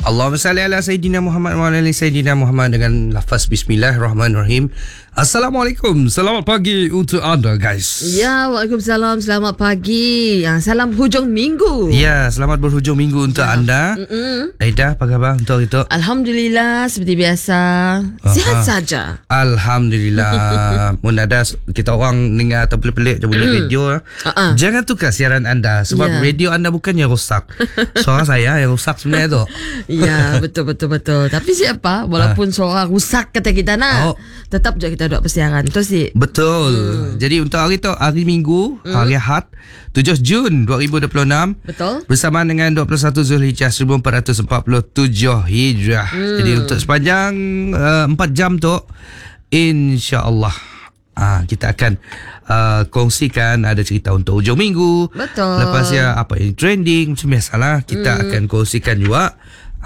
Allahumma salli ala Sayyidina Muhammad wa ala ali Sayyidina Muhammad dengan lafaz Bismillahirrahmanirrahim. Assalamualaikum. Selamat pagi untuk anda guys. Ya, waalaikumsalam. Selamat pagi. Salam hujung minggu. Ya, selamat berhujung minggu untuk anda. Aida, apa khabar untuk itu? Alhamdulillah, seperti biasa. Sihat saja. Alhamdulillah. Mun ada kita orang dengar atau pelik-pelik bunyi radio, jangan tukar siaran anda sebab radio anda bukannya rosak. Suara saya yang rosak sebenarnya tu. Ya, betul. Tapi siapa? Walaupun suara rusak kata kita nak, tetap je kita duduk persiaran. Betul sih? Betul. Jadi untuk hari tu, hari Minggu, hari Ahad, 7 Jun 2026. Betul. Bersamaan dengan 21 Zulhijjah 1447 Hijrah. Jadi untuk sepanjang 4 jam tu, insya-Allah kita akan kongsikan ada cerita untuk hujung minggu. Betul. Lepas apa yang trending macam biasalah, kita akan kongsikan juga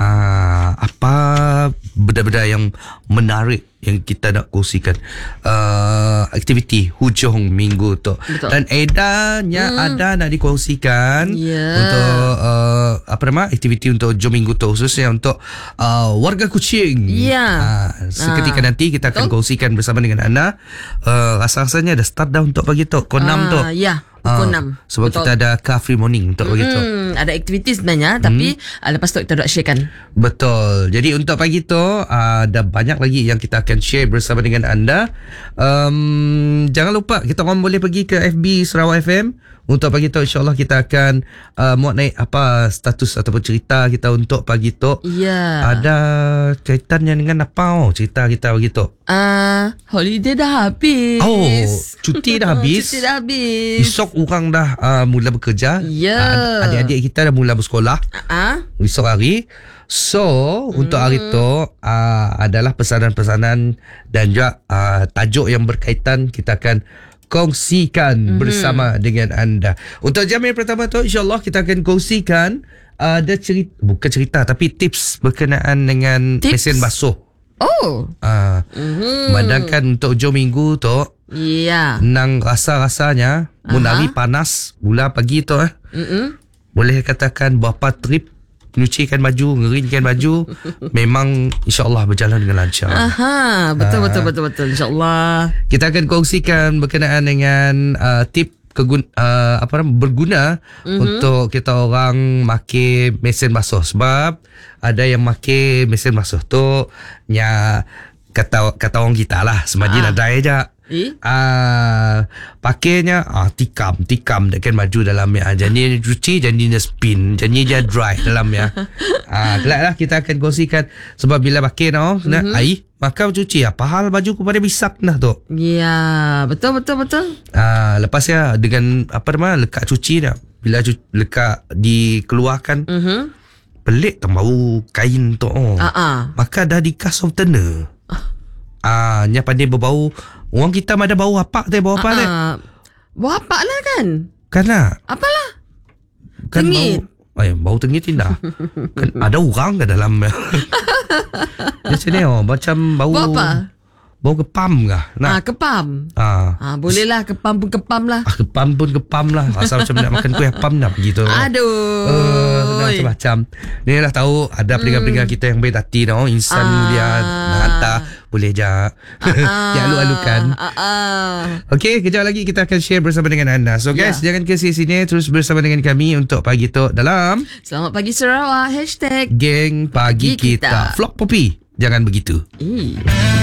apa benda-benda yang menarik yang kita nak kongsikan, aktiviti hujung minggu tu. Betul. Dan edanya ada nak dikongsikan untuk aktiviti untuk hujung minggu tu, khususnya untuk warga Kuching. Seketika nanti kita akan kongsikan bersama dengan anda. Rasa-rasanya dah start dah untuk pagi tu pukul 6 tu. Pukul 6. Sebab betul, kita ada car free morning untuk begitu. Ada aktiviti sebenarnya, tapi lepas tu kita nak sharekan. Betul. Jadi untuk pagi tu ada banyak lagi yang kita akan share bersama dengan anda. Jangan lupa kita orang boleh pergi ke FB Sarawak FM. Untuk pagi tu insya-Allah kita akan muat naik status ataupun cerita kita untuk pagi tu. Ada kaitannya dengan apa cerita kita begitu? Holiday dah habis. Cuti dah habis. Esok orang dah mula bekerja. Adik-adik kita dah mula bersekolah. Esok hari. So, untuk hari tu adalah pesanan-pesanan dan juga tajuk yang berkaitan kita akan kongsikan bersama dengan anda. Untuk jam yang pertama tu insya-Allah kita akan kongsikan ada cerita, bukan cerita tapi tips berkenaan dengan mesin basuh. Bandangkan untuk hujung minggu tu, nang rasa-rasanya mun hari panas gula pagi tu boleh katakan berapa trip nyucikan baju, ngeringkan baju memang insya-Allah berjalan dengan lancar. Betul insya-Allah. Kita akan kongsikan berkenaan dengan tip berguna untuk kita orang make mesin basuh, sebab ada yang make mesin basuh tu kata orang kita lah semajin ada aja. Pakainya tikam dekat baju dalamnya, janji cuci, janji spin, janji dia dry dalamnya. Kelaklah kita akan kongsikan, sebab bila pakai nak air maka cuci apa hal baju kepada bisak nah tu. Betul. Lepas dengan lekat cuci dah, bila lekat dikeluarkan pelik bau kain tu. Maka dah dikas softener. Nya pandai berbau. Orang kita ada bau apak tu, bau apa tu? Bau apak lah kan? Kan lah. Apalah? Kan tengit. Bau tengit indah. Kan ada orang ke dalam. Macam ni macam bau. Bau apa? Bau kepam kah? Kepam. Boleh lah, kepam pun kepam lah. Kepam pun kepam lah. Rasa macam nak makan kuih apam dah begitu. Macam-macam. Ni lah tahu ada pendengar-pendengar kita yang baik hati insan mulia nak hantar, boleh je dialu-alukan. Okey, kejap lagi kita akan share bersama dengan anda. So guys, jangan ke sini, terus bersama dengan kami untuk pagi tu dalam Selamat Pagi Sarawak #Geng Pagi Kita. Vlog Popi, jangan begitu.